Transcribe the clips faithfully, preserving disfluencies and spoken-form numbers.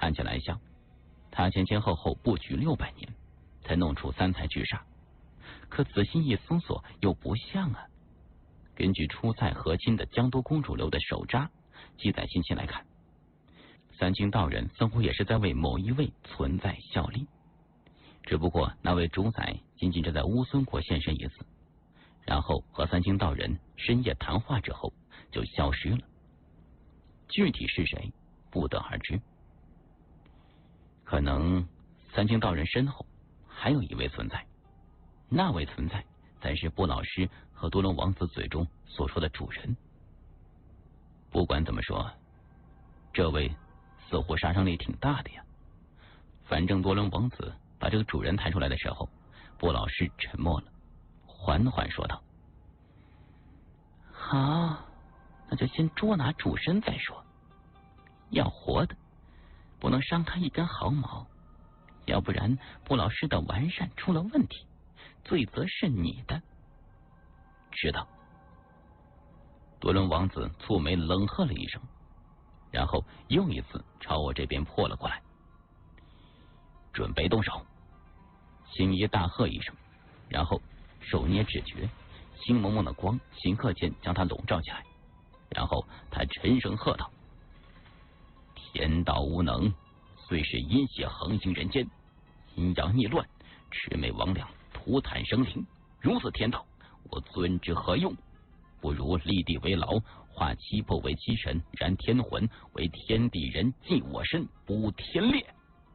看起来像，他前前后后布局六百年，才弄出三才巨煞。可仔细一搜索，又不像啊。根据出塞和亲的江都公主留的手札记载信息来看，三清道人似乎也是在为某一位存在效力，只不过那位主宰仅仅是在乌孙国现身一次，然后和三清道人深夜谈话之后就消失了。具体是谁不得而知，可能三清道人身后还有一位存在，那位存在才是布老师和多伦王子嘴中所说的主人。不管怎么说，这位似乎杀伤力挺大的呀。反正多伦王子把这个主人抬出来的时候，布老师沉默了，缓缓说道：好，那就先捉拿主身再说。要活的不能伤他一根毫毛，要不然布老师的完善出了问题，罪责是你的。知道。多伦王子蹙眉冷喝了一声，然后又一次朝我这边扑了过来。准备动手！星一大喝一声，然后手捏指诀，星蒙蒙的光顷刻间将他笼罩起来。然后他沉声喝道：天道无能，虽是阴血横行人间，阴阳逆乱，魑魅魍魉，涂炭生灵，如此天道，我尊之何用？不如立地为牢，化七魄为七神，燃天魂为天地人，尽我身，补天裂。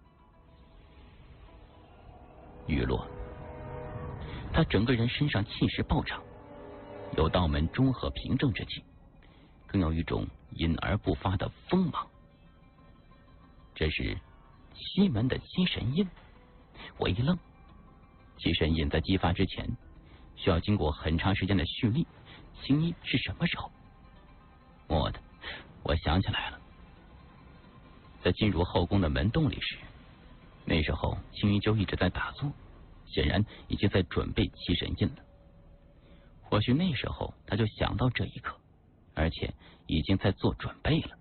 雨落，他整个人身上气势暴涨，有道门中和平正之气，更有一种隐而不发的锋芒。这是西门的七神印。我一愣，七神印在激发之前需要经过很长时间的蓄力，青衣是什么时候？蓦地我想起来了，在进入后宫的门洞里时，那时候青衣就一直在打坐，显然已经在准备七神印了。或许那时候他就想到这一刻，而且已经在做准备了。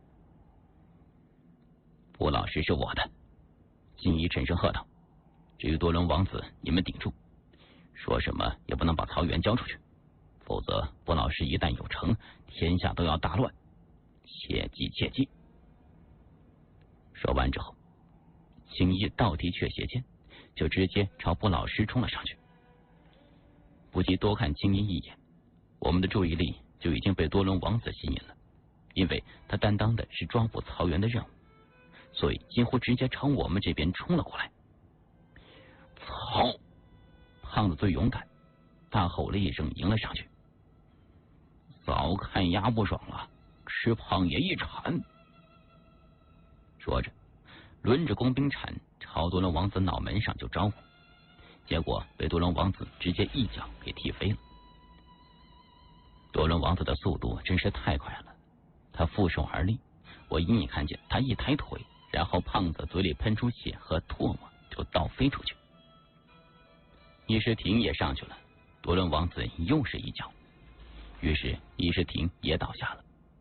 布老师是我的，青衣沉声喝道，至于多伦王子，你们顶住，说什么也不能把曹元交出去，否则布老师一旦有成，天下都要大乱，切记切记。说完之后，青衣倒提却斜剑，就直接朝布老师冲了上去。不及多看青衣一眼，我们的注意力就已经被多伦王子吸引了，因为他担当的是抓捕曹元的任务，所以几乎直接朝我们这边冲了过来。操！胖子最勇敢，大吼了一声，迎了上去。早看鸭不爽了，吃胖爷一铲。说着，轮着工兵铲朝多伦王子脑门上就招呼，结果被多伦王子直接一脚给踢飞了。多伦王子的速度真是太快了，他负手而立，我隐隐看见他一抬腿，然后胖子嘴里喷出血和唾沫，就倒飞出去。伊诗婷也上去了，多伦王子又是一脚，于是伊诗婷也倒下了。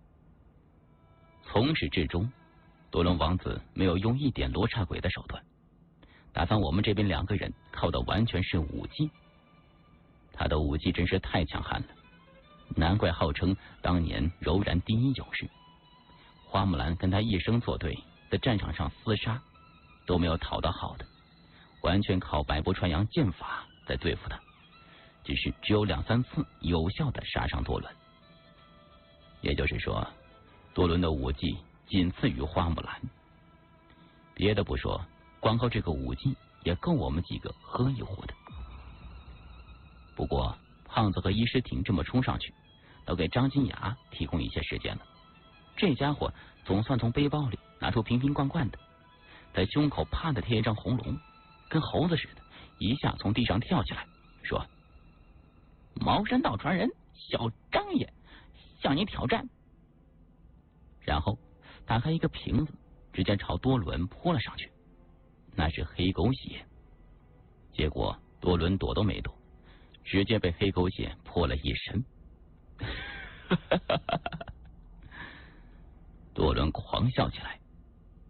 从始至终，多伦王子没有用一点罗刹鬼的手段，打算我们这边两个人靠的完全是武技。他的武技真是太强悍了，难怪号称当年柔然第一勇士。花木兰跟他一生作对，在战场上厮杀都没有讨到好的，完全靠百步穿杨剑法在对付他，只是只有两三次有效的杀伤多伦。也就是说，多伦的武技仅次于花木兰。别的不说，光靠这个武技也够我们几个喝一壶的。不过胖子和伊诗婷这么冲上去，都给张金雅提供一些时间了。这家伙总算从背包里拿出瓶瓶罐罐的，在胸口啪的贴一张红龙，跟猴子似的，一下从地上跳起来，说：茅山道传人小张爷向你挑战。然后打开一个瓶子，直接朝多伦扑了上去，那是黑狗血。结果多伦躲都没躲，直接被黑狗血泼了一身。多伦狂笑起来，